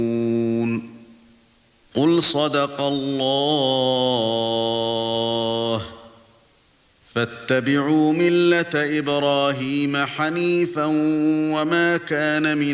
قُلْ صَدَقَ اللَّهُ فَاتَّبِعُوا مِلَّةَ إِبْرَاهِيمَ حَنِيفًا وَمَا كَانَ مِنَ